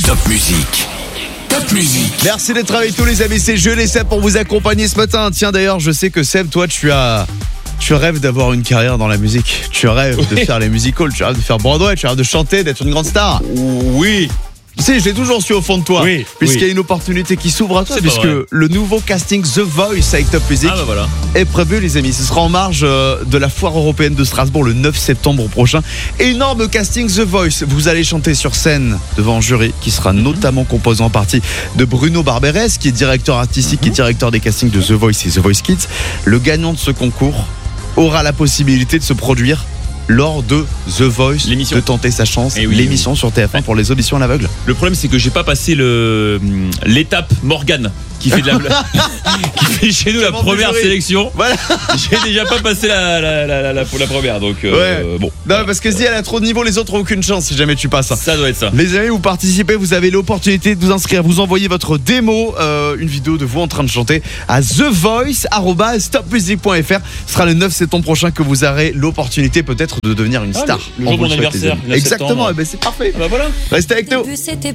Top Musique. Top Musique. Merci d'être avec tous les amis, c'est Jules et Seb pour vous accompagner ce matin. Tiens d'ailleurs, je sais que Seb, toi tu rêves d'avoir une carrière dans la musique. Tu rêves de faire les musicals, tu rêves de faire Broadway, tu rêves de chanter, d'être une grande star. Oui. Tu sais, je l'ai toujours su au fond de toi. Oui, puisqu'il y a oui. une opportunité qui s'ouvre à toi, C'est pas puisque vrai. le nouveau casting The Voice avec Top Music Ah bah voilà. est prévu, les amis. Ce sera en marge de la foire européenne de Strasbourg le 9 septembre prochain. Énorme casting The Voice. Vous allez chanter sur scène devant un jury qui sera notamment composé en partie de Bruno Barberes, qui est directeur artistique et directeur des castings de The Voice et The Voice Kids. Le gagnant de ce concours aura la possibilité de se produire lors de The Voice, L'émission. de tenter sa chance, Eh oui, l'émission sur TF1 pour les auditions à l'aveugle. Le problème c'est que j'ai pas passé l'étape Morgane qui fait qui fait chez nous la Demande du première jury. sélection. Voilà. J'ai déjà pas passé pour la première donc Ouais. bon. Non, parce que si elle a trop de niveau, les autres ont aucune chance si jamais tu passes. Ça doit être ça. Les amis, vous participez, vous avez l'opportunité de vous inscrire. Vous envoyez votre démo, une vidéo de vous en train de chanter à thevoice@stopmusic.fr. Ce sera le 9 septembre prochain que vous aurez l'opportunité peut-être de devenir une star. le On jour de vous mon le souhaite, les anniversaire, amis. 9 Exactement, septembre. eh ben, c'est parfait. Ah bah voilà. Restez avec nous. C'était